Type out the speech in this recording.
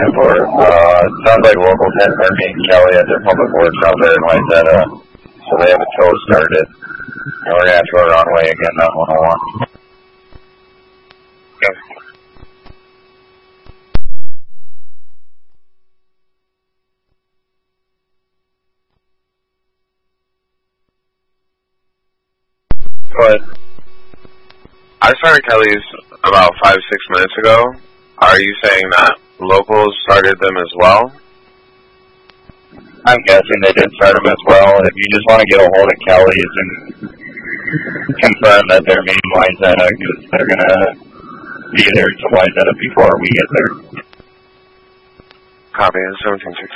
for. Sounds like locals are meeting Kelly at their public works out there in Wayzata, so they have a tow started. And we're going to have to go the wrong way again, not 101. Okay. But I started Kelly's about 5-6 minutes ago. Are you saying that locals started them as well? I'm guessing they did start them as well. If you just want to get a hold of Kelly's and confirm that they're meeting Wayzata, because they're going to be there to Wayzata before we get there. Copy, 17-6.